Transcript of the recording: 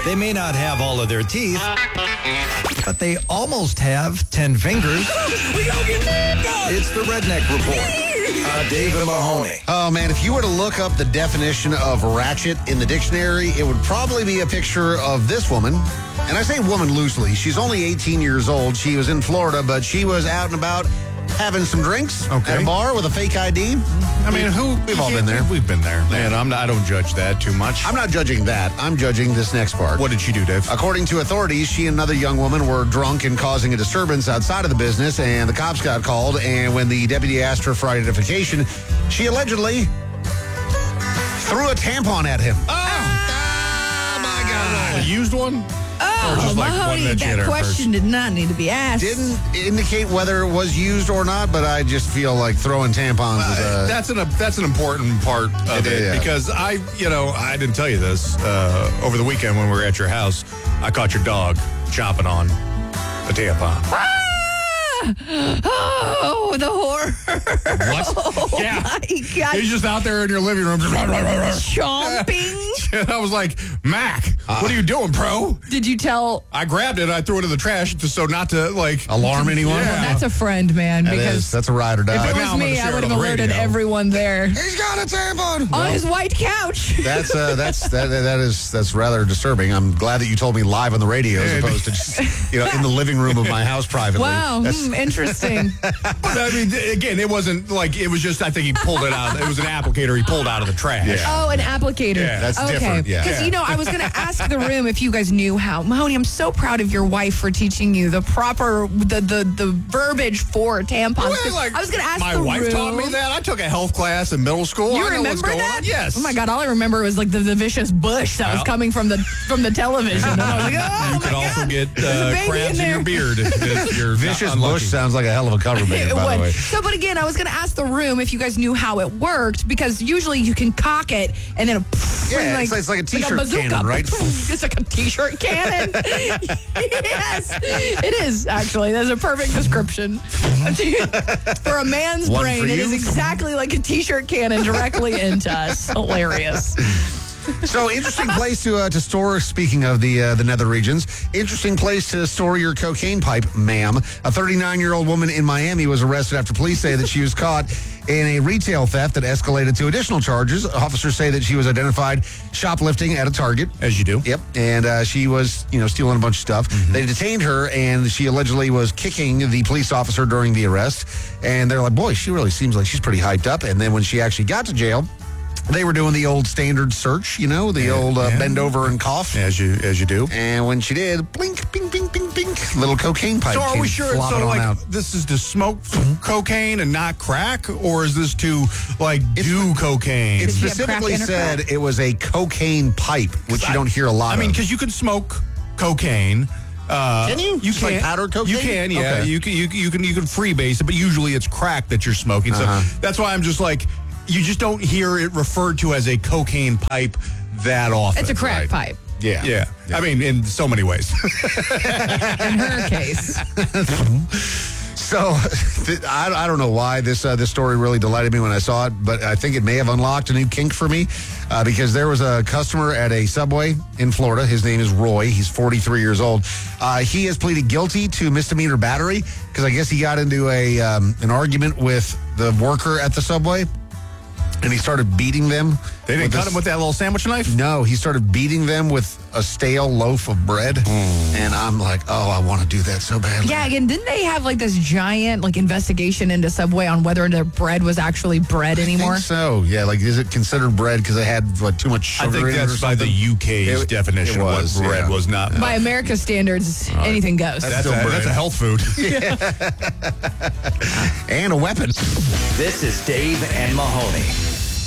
They may not have all of their teeth, but they almost have 10 fingers. It's the Redneck Report. Dave and Mahoney. Oh, man, if you were to look up the definition of ratchet in the dictionary, it would probably be a picture of this woman. And I say woman loosely. She's only 18 years old. She was in Florida, but she was out and about having some drinks at a bar with a fake ID. I mean, we've all been there. We've been there. And I don't judge that too much. I'm not judging that. I'm judging this next part. What did she do, Dave? According to authorities, she and another young woman were drunk and causing a disturbance outside of the business, and the cops got called. And when the deputy asked her for identification, she allegedly threw a tampon at him. Oh my God. A used one? Oh, Mahoney, that question did not need to be asked. Didn't indicate whether it was used or not, but I just feel like throwing tampons is that's an important part of it because I didn't tell you this over the weekend when we were at your house. I caught your dog chomping on a tampon. Oh, the horror. What? Oh, yeah. my God. He's just out there in your living room. Chomping. I was like, Mac, what are you doing, bro? Did you tell? I grabbed it. I threw it in the trash just so not to, alarm anyone. Yeah. That's a friend, man. Because that's a ride or die. if it Now was I'm gonna me, share I it would have on the alerted radio. everyone there. He's got a tampon On his white couch. That's rather disturbing. I'm glad that you told me live on the radio as opposed to just in the living room of my house privately. Wow, interesting. But I mean, again, it wasn't it was just, I think he pulled it out. It was an applicator he pulled out of the trash. Yeah. Oh, an applicator. Yeah, that's different. Yeah. Because, I was going to ask the room if you guys knew how. Mahoney, I'm so proud of your wife for teaching you the proper, the verbiage for tampons. Well, I was going to ask my the wife room. taught me that. I took a health class in middle school. You I know what's remember going that? on. Yes. Oh my God! All I remember was the vicious bush that was coming from the television. And I was like, oh You my could also God. get There's a baby crabs in there. your beard if you're Vicious unlucky. Bush sounds like a hell of a cover band, It by the would. way. So, but again, I was going to ask the room if you guys knew how it worked, because usually you can cock it and then it's like a t-shirt bazooka. cannon, right? It's like a t-shirt cannon. Yes, it is actually. That's a perfect description for a man's One brain. for It you. is exactly like a t-shirt cannon directly into us. Hilarious. So interesting place to store. Speaking of the nether regions, interesting place to store your cocaine pipe, ma'am. A 39-year-old woman in Miami was arrested after police say that she was caught in a retail theft that escalated to additional charges. Officers say that she was identified shoplifting at a Target. As you do. Yep, and she was stealing a bunch of stuff. Mm-hmm. They detained her, and she allegedly was kicking the police officer during the arrest. And they're like, boy, she really seems like she's pretty hyped up. And then when she actually got to jail, they were doing the old standard search, the old bend over and cough. As you do. And when she did, blink, bing, bing, bing, bing, little cocaine pipe So are came we sure it's flopping on out. this is to smoke cocaine and not crack, or is this to do cocaine? It Did you have specifically crack in her said crack? it was a cocaine pipe, which you don't hear a lot I mean, of. because you can smoke cocaine. Can you? You Just can. like powdered cocaine? You can, yeah. Okay. You can freebase it, but usually it's crack that you're smoking. So that's why I'm just you just don't hear it referred to as a cocaine pipe that often. It's a crack right? pipe. Yeah. I mean, in so many ways. In her case. So I don't know why this story really delighted me when I saw it, but I think it may have unlocked a new kink for me because there was a customer at a Subway in Florida. His name is Roy. He's 43 years old. He has pleaded guilty to misdemeanor battery because I guess he got into an argument with the worker at the Subway, and he started beating them. They didn't cut him with that little sandwich knife? No, he started beating them with a stale loaf of bread. And I'm like, oh, I want to do that so badly. Yeah, again, didn't they have this giant investigation into Subway on whether their bread was actually bread anymore? I think so, yeah. Is it considered bread because it had too much sugar I think in it or that's by something? the UK's definition it of was, what bread yeah. was not. By America's standards, anything goes. That's still bread. that's a health food. And a weapon. This is Dave and Mahoney.